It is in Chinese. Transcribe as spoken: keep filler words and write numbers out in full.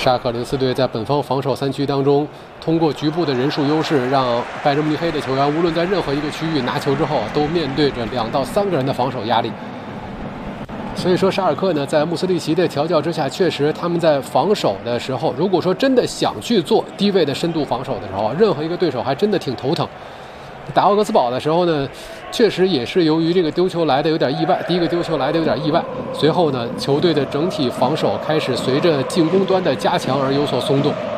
沙克林斯队在本方防守三区当中，通过局部的人数优势，让拜仁慕尼黑的球员无论在任何一个区域拿球之后，都面对着两到三个人的防守压力。所以说，沙尔克呢，在穆斯利奇的调教之下，确实他们在防守的时候，如果说真的想去做低位的深度防守的时候，任何一个对手还真的挺头疼。打奥格斯堡的时候呢，确实也是由于这个丢球来的有点意外，第一个丢球来的有点意外，随后呢，球队的整体防守开始随着进攻端的加强而有所松动。